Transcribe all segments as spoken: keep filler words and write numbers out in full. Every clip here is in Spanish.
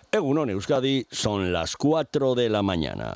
Egunon Euskadi, son las cuatro de la mañana.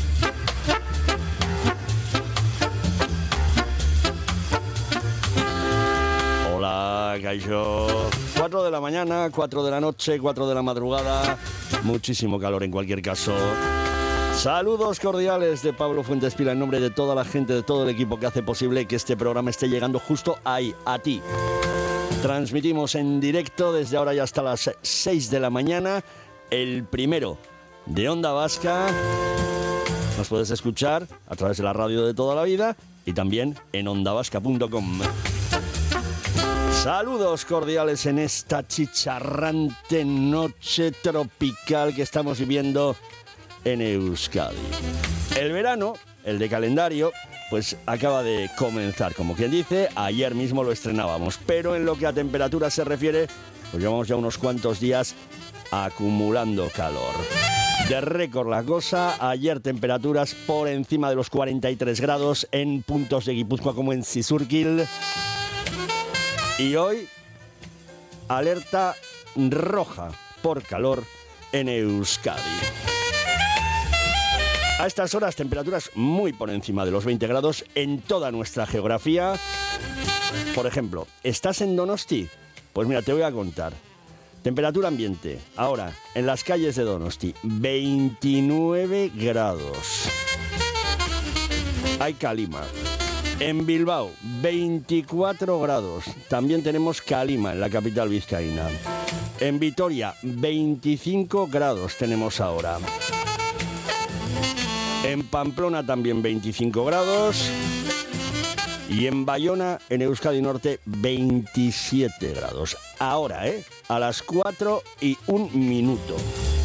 Hola, Kaixo. cuatro de la mañana, cuatro de la noche, cuatro de la madrugada. Muchísimo calor en cualquier caso. Saludos cordiales de Pablo Fuentes Pila en nombre de toda la gente, de todo el equipo que hace posible que este programa esté llegando justo ahí, a ti. Transmitimos en directo desde ahora y hasta las seis de la mañana, el primero de Onda Vasca. Nos puedes escuchar a través de la radio de toda la vida y también en onda vasca punto com. Saludos cordiales en esta chicharrante noche tropical que estamos viviendo en Euskadi. El verano, el de calendario, pues acaba de comenzar, como quien dice. Ayer mismo lo estrenábamos, pero en lo que a temperatura se refiere, pues llevamos ya unos cuantos días acumulando calor. De récord la cosa. Ayer temperaturas por encima de los cuarenta y tres grados en puntos de Guipúzcoa como en Sisurquil. Y hoy, alerta roja por calor en Euskadi. A estas horas, temperaturas muy por encima de los veinte grados en toda nuestra geografía. Por ejemplo, ¿estás en Donosti? Pues mira, te voy a contar. Temperatura ambiente, ahora, en las calles de Donosti, veintinueve grados. Hay calima. En Bilbao, veinticuatro grados. También tenemos calima en la capital vizcaína. En Vitoria, veinticinco grados tenemos ahora. En Pamplona también veinticinco grados. Y en Bayona, en Euskadi Norte, veintisiete grados. Ahora, ¿eh? A las cuatro y un minuto.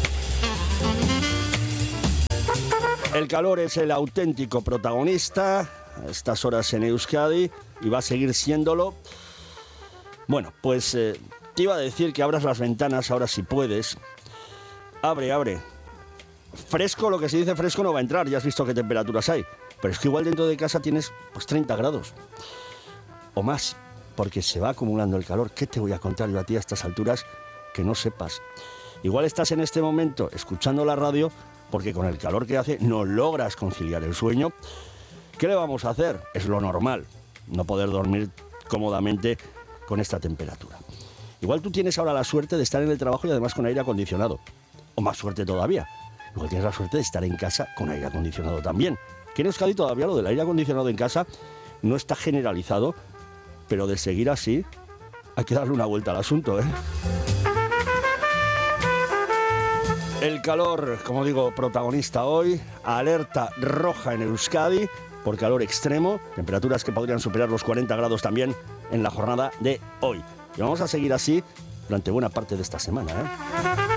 El calor es el auténtico protagonista a estas horas en Euskadi y va a seguir siéndolo. Bueno, pues eh, te iba a decir que abras las ventanas ahora si puedes. Abre, abre. Fresco, lo que se dice fresco no va a entrar, ya has visto qué temperaturas hay. Pero es que igual dentro de casa tienes pues treinta grados o más, porque se va acumulando el calor. ¿Qué te voy a contar yo a ti a estas alturas que no sepas? Igual estás en este momento escuchando la radio porque con el calor que hace no logras conciliar el sueño. ¿Qué le vamos a hacer? Es lo normal, no poder dormir cómodamente con esta temperatura. Igual tú tienes ahora la suerte de estar en el trabajo y además con aire acondicionado. O más suerte todavía, igual tienes la suerte de estar en casa con aire acondicionado también. Que en Euskadi todavía lo del aire acondicionado en casa no está generalizado, pero de seguir así hay que darle una vuelta al asunto, ¿eh? El calor, como digo, protagonista hoy. Alerta roja en Euskadi por calor extremo. Temperaturas que podrían superar los cuarenta grados también en la jornada de hoy. Y vamos a seguir así durante buena parte de esta semana, ¿eh?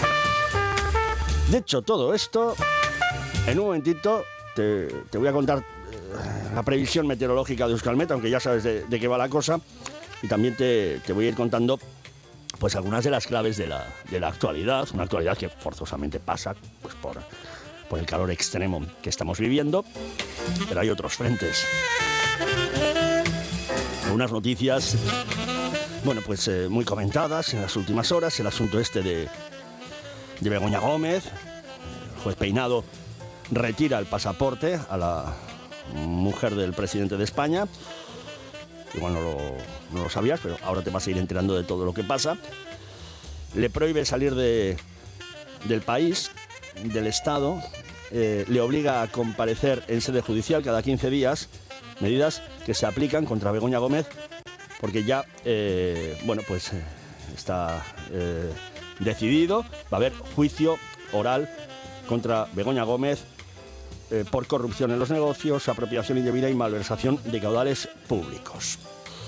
De hecho, todo esto, en un momentito, te, te voy a contar eh, la previsión meteorológica de Euskalmet, aunque ya sabes de, de qué va la cosa. Y también te, te voy a ir contando pues algunas de las claves de la, de la actualidad, una actualidad que forzosamente pasa pues, por, por el calor extremo que estamos viviendo, pero hay otros frentes. Unas noticias, bueno, pues eh, muy comentadas en las últimas horas, el asunto este de, de Begoña Gómez. El juez Peinado retira el pasaporte a la mujer del presidente de España. Igual no lo, no lo sabías, pero ahora te vas a ir enterando de todo lo que pasa. Le prohíbe salir de, del país, del Estado. Eh, le obliga a comparecer en sede judicial cada quince días. Medidas que se aplican contra Begoña Gómez porque ya, eh, bueno, pues eh, está eh, decidido. Va a haber juicio oral contra Begoña Gómez Eh, por corrupción en los negocios, apropiación indebida y malversación de caudales públicos.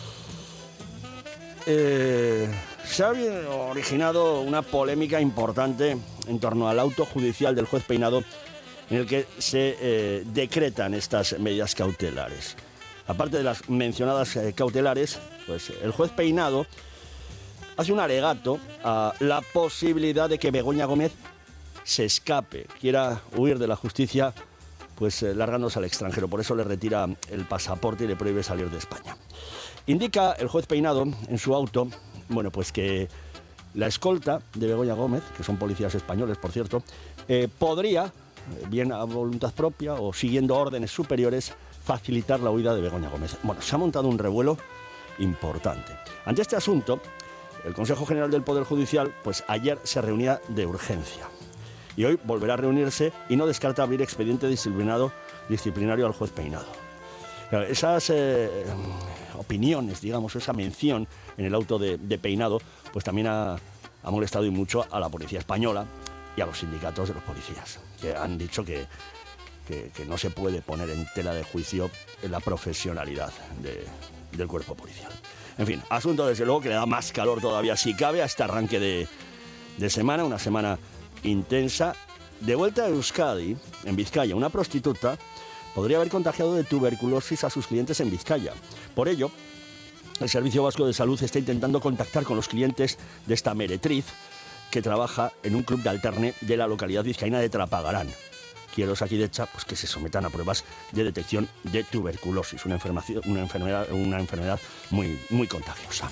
Eh, se ha originado una polémica importante en torno al auto judicial del juez Peinado en el que se eh, decretan estas medidas cautelares. Aparte de las mencionadas eh, cautelares, pues el juez Peinado hace un alegato a la posibilidad de que Begoña Gómez se escape, quiera huir de la justicia, pues eh, largándose al extranjero. Por eso le retira el pasaporte y le prohíbe salir de España. Indica el juez Peinado en su auto, bueno, pues que La escolta de Begoña Gómez, que son policías españoles, por cierto, eh, podría, bien a voluntad propia o siguiendo órdenes superiores, facilitar la huida de Begoña Gómez. Bueno, se ha montado un revuelo importante. Ante este asunto, el Consejo General del Poder Judicial, pues ayer se reunía de urgencia. Y hoy volverá a reunirse y no descarta abrir expediente disciplinado, disciplinario al juez Peinado. Esas eh, opiniones, digamos, esa mención en el auto de, de Peinado, pues también ha, ha molestado y mucho a la policía española y a los sindicatos de los policías, que han dicho que, que, que no se puede poner en tela de juicio la profesionalidad de, del cuerpo policial. En fin, asunto desde luego que le da más calor todavía, si cabe, a este arranque de, de semana, una semana intensa. De vuelta a Euskadi, en Vizcaya, una prostituta podría haber contagiado de tuberculosis a sus clientes en Vizcaya. Por ello, el Servicio Vasco de Salud está intentando contactar con los clientes de esta meretriz que trabaja en un club de alterne de la localidad vizcaína de Trapagarán. Quiero Osakidecha, pues que se sometan a pruebas de detección de tuberculosis, una enfermedad, una enfermedad, una enfermedad muy, muy contagiosa.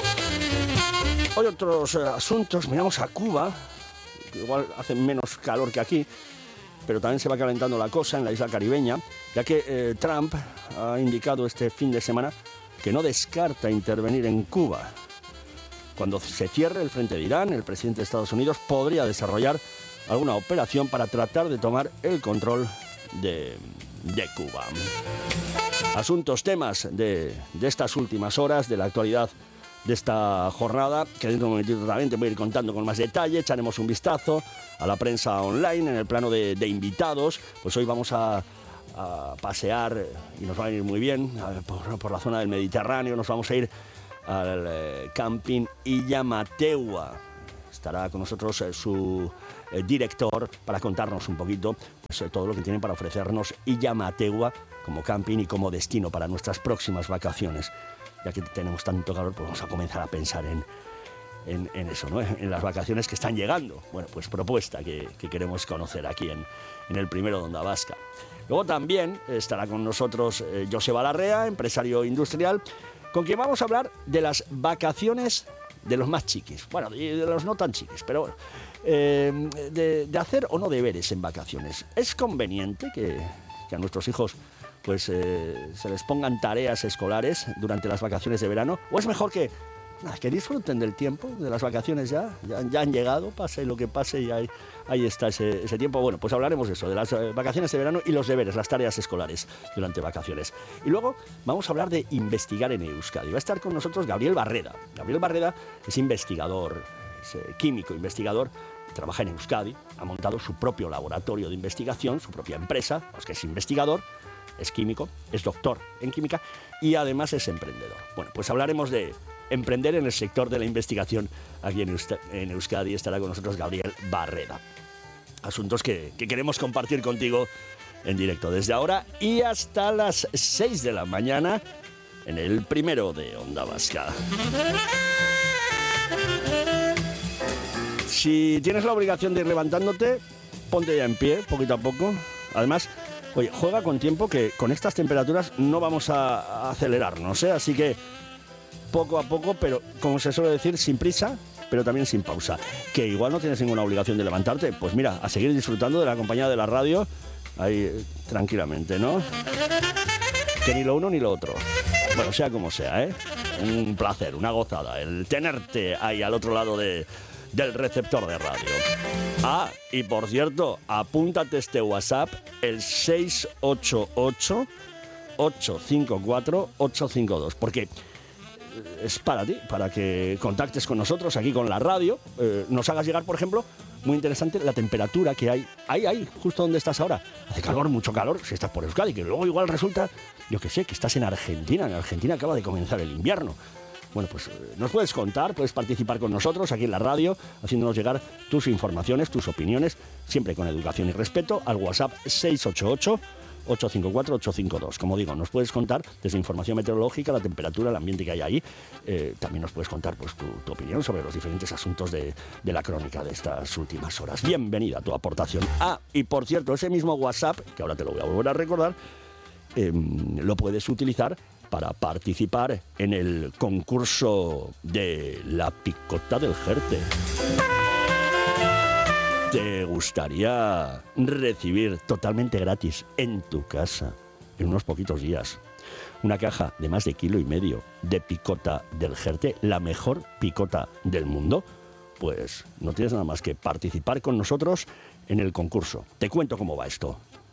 Hoy otros eh, asuntos, miramos a Cuba, que igual hace menos calor que aquí, pero también se va calentando la cosa en la isla caribeña, ya que eh, Trump ha indicado este fin de semana que no descarta intervenir en Cuba. Cuando se cierre el frente de Irán, el presidente de Estados Unidos podría desarrollar alguna operación para tratar de tomar el control de, de Cuba. Asuntos, temas de, de estas últimas horas, de la actualidad de esta jornada, que dentro de un momentito también te voy a ir contando con más detalle. Echaremos un vistazo a la prensa online en el plano de, de invitados. Pues hoy vamos a, a pasear, y nos va a ir muy bien, a, por, por la zona del Mediterráneo. Nos vamos a ir al eh, camping Illa Mateua. Estará con nosotros eh, su eh, director para contarnos un poquito pues, eh, todo lo que tienen para ofrecernos Illa Mateua como camping y como destino para nuestras próximas vacaciones. Ya que tenemos tanto calor, pues vamos a comenzar a pensar en, en, en eso, ¿no? En las vacaciones que están llegando. Bueno, pues propuesta que, que queremos conocer aquí en, en el primero de Onda Vasca. Luego también estará con nosotros eh, Joseba Larrea, empresario industrial, con quien vamos a hablar de las vacaciones de los más chiquis. Bueno, y de los no tan chiquis, pero bueno. Eh, de, de hacer o no deberes en vacaciones. ¿Es conveniente que, que a nuestros hijos pues eh, se les pongan tareas escolares durante las vacaciones de verano? ¿O es mejor que, nada, que disfruten del tiempo, de las vacaciones ya, ya, ya han llegado, pase lo que pase y ahí, ahí está ese, ese tiempo? Bueno, pues hablaremos de eso, de las vacaciones de verano y los deberes, las tareas escolares durante vacaciones. Y luego vamos a hablar de investigar en Euskadi. Va a estar con nosotros Gabriel Barreda. Gabriel Barreda es investigador, es eh, químico, investigador, trabaja en Euskadi, ha montado su propio laboratorio de investigación, su propia empresa, pues que es investigador, es químico, es doctor en química y además es emprendedor. Bueno, pues hablaremos de emprender en el sector de la investigación aquí en, Euskadi, en Euskadi. Estará con nosotros Gabriel Barreda. Asuntos que, que queremos compartir contigo en directo desde ahora y hasta las seis de la mañana en el primero de Onda Vasca. Si tienes la obligación de ir levantándote, ponte ya en pie, poquito a poco. Además, oye, juega con tiempo, que con estas temperaturas no vamos a, a acelerarnos, ¿eh? Así que poco a poco, pero como se suele decir, sin prisa, pero también sin pausa. Que igual no tienes ninguna obligación de levantarte, pues mira, a seguir disfrutando de la compañía de la radio, ahí tranquilamente, ¿no? Que ni lo uno ni lo otro. Bueno, sea como sea, ¿eh? Un placer, una gozada el tenerte ahí al otro lado de... del receptor de radio. Ah, y por cierto, apúntate este WhatsApp, el seis ocho ocho, ocho cinco cuatro, ocho cinco dos, porque es para ti, para que contactes con nosotros aquí con la radio, eh, nos hagas llegar, por ejemplo, muy interesante, la temperatura que hay, ahí, ahí, justo donde estás ahora. Hace calor, mucho calor, si estás por Euskadi, que luego igual resulta, yo que sé, que estás en Argentina, en Argentina acaba de comenzar el invierno. Bueno, pues nos puedes contar, puedes participar con nosotros aquí en la radio, haciéndonos llegar tus informaciones, tus opiniones, siempre con educación y respeto, al WhatsApp seis ocho ocho, ocho cinco cuatro, ocho cinco dos. Como digo, nos puedes contar desde información meteorológica, la temperatura, el ambiente que hay ahí. Eh, también nos puedes contar pues, tu, tu opinión sobre los diferentes asuntos de, de la crónica de estas últimas horas. Bienvenida a tu aportación. Ah, y por cierto, ese mismo WhatsApp, que ahora te lo voy a volver a recordar, eh, lo puedes utilizar para participar en el concurso de la picota del Jerte. ¿Te gustaría recibir totalmente gratis en tu casa, en unos poquitos días, una caja de más de kilo y medio de picota del Jerte, la mejor picota del mundo? Pues no tienes nada más que participar con nosotros en el concurso. Te cuento cómo va esto.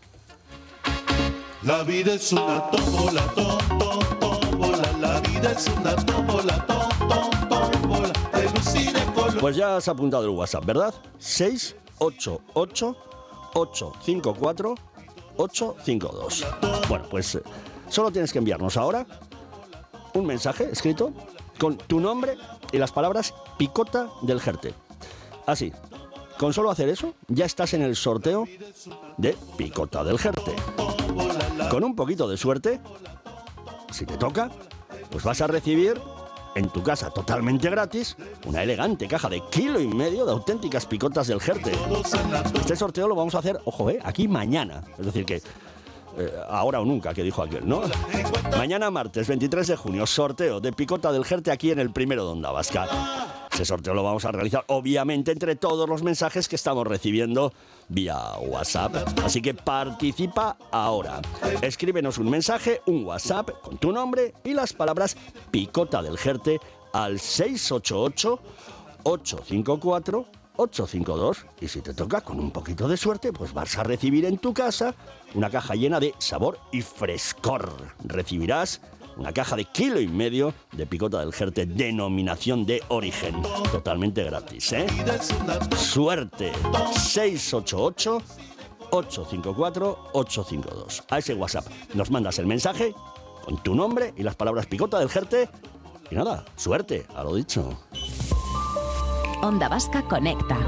La vida es una tómbola, tom, tom, tómbola. La vida es una tómbola, tom, tom, tómbola. De luz y de color. Pues ya has apuntado el WhatsApp, ¿verdad? seis ocho ocho, ocho cinco cuatro, ocho cinco dos. Bueno, pues eh, solo tienes que enviarnos ahora un mensaje escrito con tu nombre y las palabras picota del Jerte. Así, con solo hacer eso, ya estás en el sorteo de picota del Jerte. Con un poquito de suerte, si te toca, pues vas a recibir en tu casa totalmente gratis una elegante caja de kilo y medio de auténticas picotas del Jerte. Este sorteo lo vamos a hacer, ojo, eh, aquí mañana. Es decir que eh, ahora o nunca, que dijo aquel, ¿no? Mañana martes veintitrés de junio, sorteo de picota del Jerte aquí en el primero de Onda Vasca. Ese sorteo lo vamos a realizar, obviamente, entre todos los mensajes que estamos recibiendo vía WhatsApp. Así que participa ahora. Escríbenos un mensaje, un WhatsApp, con tu nombre y las palabras picota del Jerte al seis ocho ocho, ocho cinco cuatro, ocho cinco dos. Y si te toca, con un poquito de suerte, pues vas a recibir en tu casa una caja llena de sabor y frescor. Recibirás una caja de kilo y medio de picota del Jerte, denominación de origen. Totalmente gratis, ¿eh? Suerte. seis ocho ocho, ocho cinco cuatro, ocho cinco dos. A ese WhatsApp nos mandas el mensaje con tu nombre y las palabras picota del Jerte. Y nada, suerte, a lo dicho. Onda Vasca Conecta.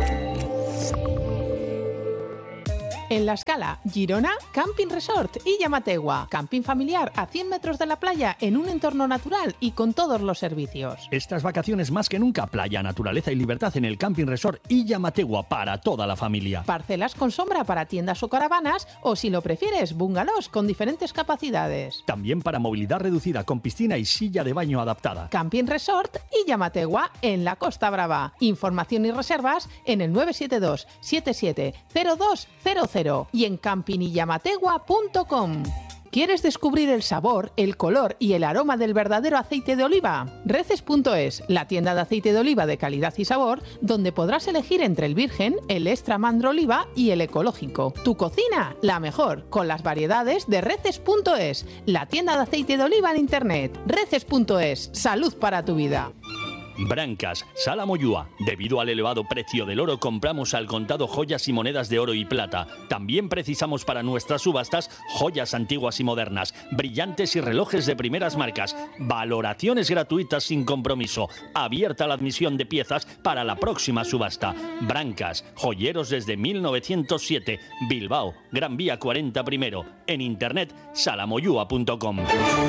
En La Escala, Girona, Camping Resort y Llamategua. Camping familiar a cien metros de la playa en un entorno natural y con todos los servicios. Estas vacaciones más que nunca, playa, naturaleza y libertad en el Camping Resort y Llamategua para toda la familia. Parcelas con sombra para tiendas o caravanas o, si lo prefieres, bungalows con diferentes capacidades. También para movilidad reducida con piscina y silla de baño adaptada. Camping Resort y Llamategua en la Costa Brava. Información y reservas en el nueve siete dos, siete siete cero dos cero cero y en camping y llamategua punto com. ¿Quieres descubrir el sabor, el color y el aroma del verdadero aceite de oliva? Reces punto es, la tienda de aceite de oliva de calidad y sabor, donde podrás elegir entre el virgen, el extra mandro oliva y el ecológico. Tu cocina, la mejor, con las variedades de Reces punto es, la tienda de aceite de oliva en internet. Reces punto es, salud para tu vida. Brancas, Sala Moyúa. Debido al elevado precio del oro, compramos al contado joyas y monedas de oro y plata. También precisamos para nuestras subastas joyas antiguas y modernas, brillantes y relojes de primeras marcas. Valoraciones gratuitas sin compromiso. Abierta la admisión de piezas para la próxima subasta. Brancas, joyeros desde mil novecientos siete. Bilbao, Gran Vía cuarenta primero. En internet, salamoyúa punto com.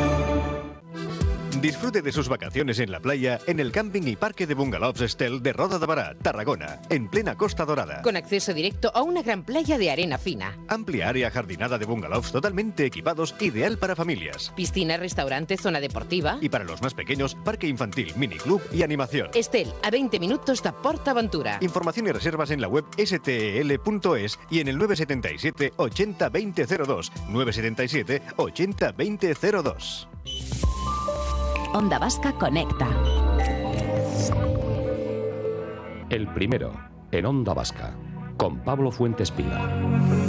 Disfrute de sus vacaciones en la playa en el camping y parque de bungalows Estel de Roda de Bará, Tarragona, en plena Costa Dorada. Con acceso directo a una gran playa de arena fina. Amplia área jardinada de bungalows totalmente equipados, ideal para familias. Piscina, restaurante, zona deportiva. Y para los más pequeños, parque infantil, miniclub y animación. Estel, a veinte minutos de PortAventura. Información y reservas en la web ese te e ele punto es y en el nueve siete siete, ochenta veinte cero dos. nueve siete siete, ochenta veinte cero dos. Onda Vasca Conecta. El primero, en Onda Vasca, con Pablo Fuentes Pina.